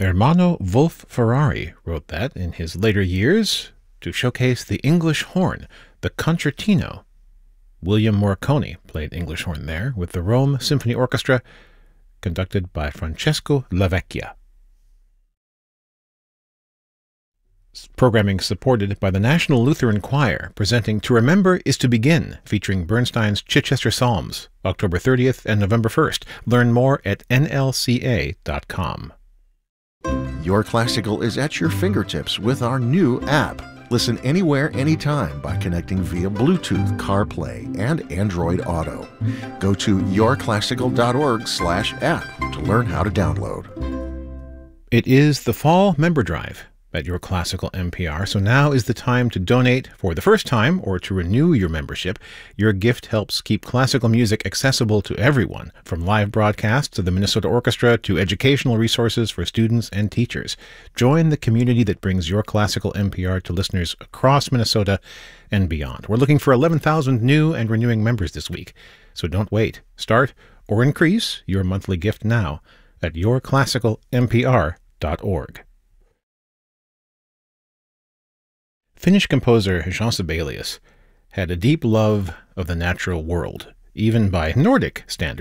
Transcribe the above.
Ermanno Wolf Ferrari wrote that in his later years to showcase the English horn, the concertino. William Morricone played English horn there with the Rome Symphony Orchestra, conducted by Francesco Lavecchia. Programming supported by the National Lutheran Choir, presenting To Remember is to Begin, featuring Bernstein's Chichester Psalms, October 30th and November 1st. Learn more at nlca.com. Your Classical is at your fingertips with our new app. Listen anywhere, anytime by connecting via Bluetooth, CarPlay, and Android Auto. Go to yourclassical.org/app to learn how to download. It is the Fall Member Drive at Your Classical NPR, so now is the time to donate for the first time or to renew your membership. Your gift helps keep classical music accessible to everyone, from live broadcasts to the Minnesota Orchestra to educational resources for students and teachers. Join the community that brings Your Classical NPR to listeners across Minnesota and beyond. We're looking for 11,000 new and renewing members this week, so don't wait. Start or increase your monthly gift now at yourclassicalnpr.org. Finnish composer Jean Sibelius had a deep love of the natural world, even by Nordic standards.